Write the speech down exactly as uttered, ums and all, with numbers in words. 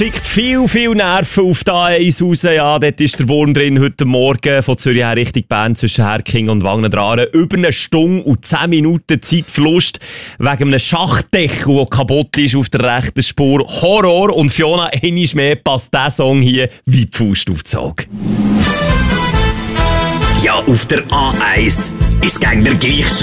Schickt viel, viel Nerven auf die A eins raus. Ja, dort ist der Wurm drin heute Morgen von Zürich her Richtung Bern zwischen Herking und Wangendraren. Über eine Stunde und zehn Minuten Zeitverlust wegen einem Schachtdeckel, der kaputt ist auf der rechten Spur. Horror. Und Fiona, einmal mehr passt dieser Song hier wie die Faust aufgezogen. Ja, auf der A eins ist gegen der gleich